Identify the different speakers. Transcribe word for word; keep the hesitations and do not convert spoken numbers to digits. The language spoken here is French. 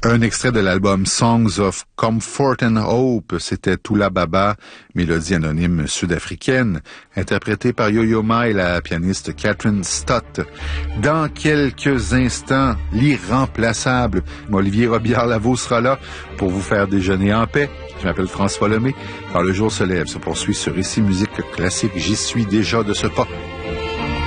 Speaker 1: Un extrait de l'album Songs of Comfort and Hope, c'était Tula Baba, mélodie anonyme sud-africaine, interprétée par Yo-Yo Ma et la pianiste Catherine Stott. Dans quelques instants, l'irremplaçable Olivier Robillard-Lavaux sera là pour vous faire déjeuner en paix. Je m'appelle François Lemay. Quand le jour se lève, se poursuit ce récit musique classique. J'y suis déjà de ce pas.